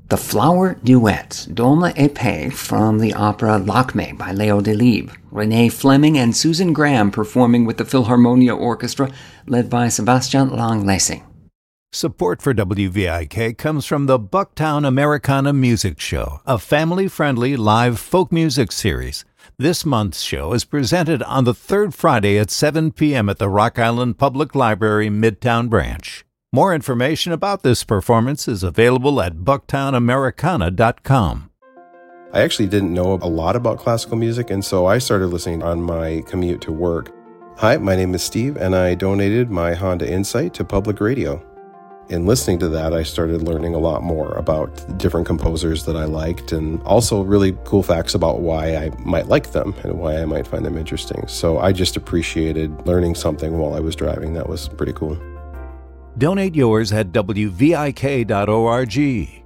The Flower Duet, Donna et Paix, from the opera Lakme by Leo Delibes. Renee Fleming and Susan Graham performing with the Philharmonia Orchestra, led by Sebastian Langlessing. Support for WVIK comes from the Bucktown Americana Music Show, a family-friendly live folk music series. This month's show is presented on the third Friday at 7 p.m. at the Rock Island Public Library Midtown Branch. More information about this performance is available at bucktown.americana.com. I actually didn't know a lot about classical music, and so I started listening on my commute to work. Hi, my name is Steve, and I donated my Honda Insight to public radio. In listening to that, I started learning a lot more about the different composers that I liked, and also really cool facts about why I might like them and why I might find them interesting. So I just appreciated learning something while I was driving. That was pretty cool. Donate yours at wvik.org.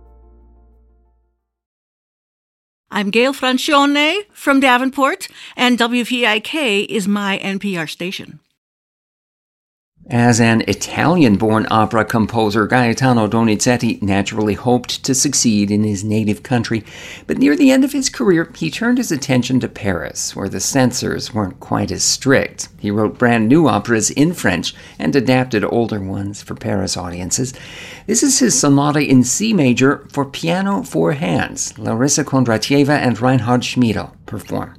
I'm Gail Francione from Davenport, and WVIK is my NPR station. As an Italian-born opera composer, Gaetano Donizetti naturally hoped to succeed in his native country, but near the end of his career, he turned his attention to Paris, where the censors weren't quite as strict. He wrote brand new operas in French and adapted older ones for Paris audiences. This is his sonata in C major for piano, four hands. Larissa Kondratieva and Reinhard Schmiedel perform.